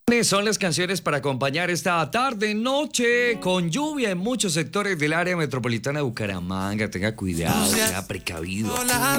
Son las canciones para acompañar esta tarde, noche, con lluvia en muchos sectores del área metropolitana de Bucaramanga. Tenga cuidado, sea precavido.